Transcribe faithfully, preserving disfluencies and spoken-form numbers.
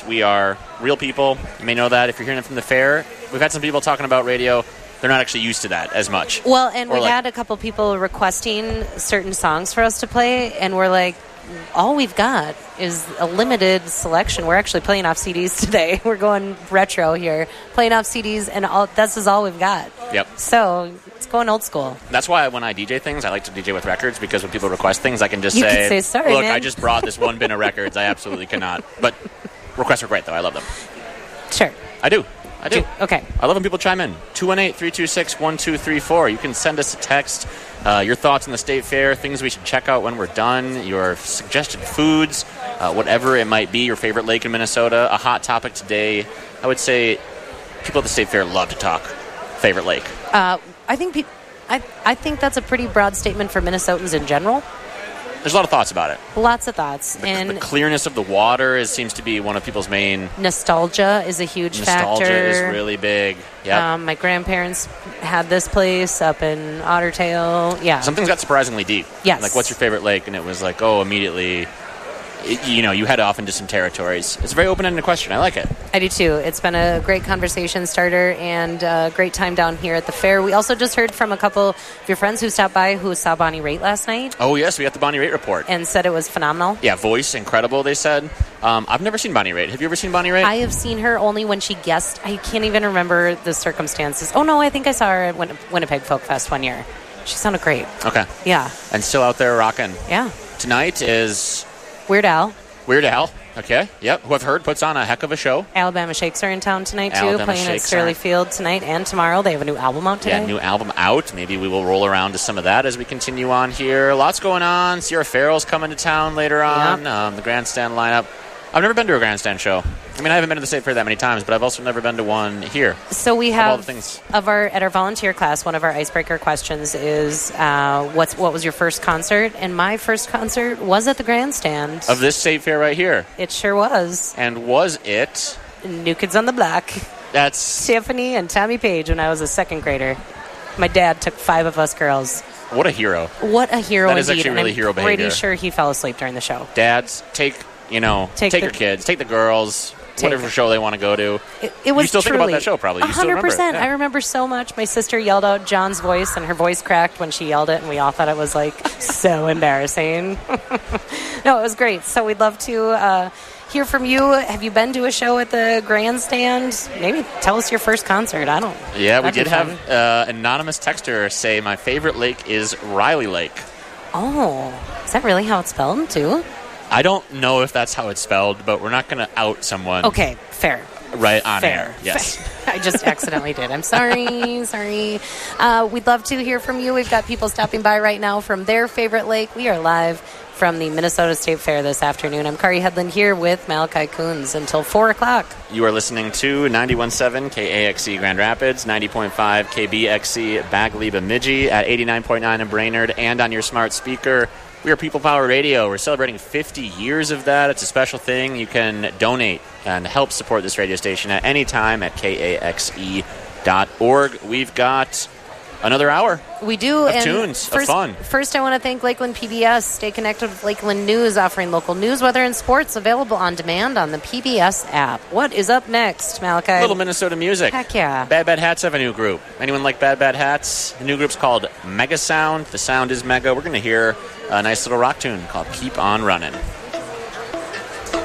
We are real people. You may know that if you're hearing it from the fair. We've had some people talking about radio. They're not actually used to that as much. Well, and or we like, had a couple people requesting certain songs for us to play, and we're like, all we've got is a limited selection. We're actually playing off C Ds today. We're going retro here, playing off C Ds, and all this is all we've got. Yep. So it's going old school. That's why when I D J things, I like to D J with records, because when people request things, I can just you say, can say, sorry, look, man. I just brought this one bin of records. I absolutely cannot. But requests are great, though. I love them. Sure. I do. I do. Okay. I love when people chime in. two one eight, three two six, one two three four. You can send us a text. Uh, your thoughts on the State Fair, things we should check out when we're done, your suggested foods, uh, whatever it might be, your favorite lake in Minnesota. A hot topic today, I would say people at the State Fair love to talk favorite lake. Uh, I think pe- I, I think that's a pretty broad statement for Minnesotans in general. There's a lot of thoughts about it. Lots of thoughts. The, and the clearness of the water is, seems to be one of people's main... Nostalgia is a huge nostalgia factor. Nostalgia is really big. Yeah. Um, my grandparents had this place up in Otter Tail. Yeah. Some things got surprisingly deep. Yes. Like, what's your favorite lake? And it was like, oh, immediately... It, you know, you head off into some territories. It's a very open-ended question. I like it. I do, too. It's been a great conversation starter and a great time down here at the fair. We also just heard from a couple of your friends who stopped by who saw Bonnie Raitt last night. Oh, yes. We got the Bonnie Raitt report. And said it was phenomenal. Yeah, voice, incredible, they said. Um, I've never seen Bonnie Raitt. Have you ever seen Bonnie Raitt? I have seen her only when she guessed. I can't even remember the circumstances. Oh, no, I think I saw her at Win- Winnipeg Folk Fest one year. She sounded great. Okay. Yeah. And still out there rocking. Yeah. Tonight is... Weird Al. Weird Al, okay, yep, who I've heard puts on a heck of a show. Alabama Shakes are in town tonight, too, Alabama playing Shakes at Sterling are. Field tonight and tomorrow. They have a new album out today. Yeah, new album out. Maybe we will roll around to some of that as we continue on here. Lots going on. Sierra Farrell's coming to town later on. Yep. Um, the Grandstand lineup. I've never been to a Grandstand show. I mean, I haven't been to the State Fair that many times, but I've also never been to one here. So we Of all have the things. of our at our volunteer class. One of our icebreaker questions is, uh, "What's what was your first concert?" And my first concert was at the Grandstand. Of this State Fair right here. It sure was. And was it? New Kids on the Block. That's... Tiffany and Tommy Page when I was a second grader. My dad took five of us girls. What a hero. What a hero That is indeed. actually and really I'm hero pretty behavior. sure he fell asleep during the show. Dads, take, you know, Take take, the- your kids, take the girls, Take whatever it. show they want to go to. It, it was You still truly, think about that show, probably. You still one hundred remember it, percent. yeah. I remember so much. My sister yelled out John's voice, and her voice cracked when she yelled it, and we all thought it was, like, so embarrassing. No, it was great. So we'd love to uh, hear from you. Have you been to a show at the Grandstand? Maybe tell us your first concert. I don't Yeah, we That'd be did have fun. uh, an anonymous texter say my favorite lake is Riley Lake. Oh, is that really how it's spelled, too? I don't know if that's how it's spelled, but we're not going to out someone Okay, fair. right on Fair. air. Yes. I just accidentally did. I'm sorry. Sorry. Uh, we'd love to hear from you. We've got people stopping by right now from their favorite lake. We are live from the Minnesota State Fair this afternoon. I'm Kari Hedlund here with Malachi Coons until four o'clock. You are listening to ninety-one point seven K A X C Grand Rapids, ninety point five K B X C Bagley Bemidji, at eighty-nine point nine in Brainerd, and on your smart speaker. We are People Power Radio. We're celebrating fifty years of that. It's a special thing. You can donate and help support this radio station at any time at K A X E dot org. We've got another hour. We do. Of and tunes, of first, fun. First, I want to thank Lakeland P B S. Stay connected with Lakeland News, offering local news, weather, and sports available on demand on the P B S app. What is up next, Malachi? Little Minnesota music. Heck yeah. Bad Bad Hats have a new group. Anyone like Bad Bad Hats? The new group's called Mega Sound. The sound is mega. We're going to hear a nice little rock tune called Keep On Running.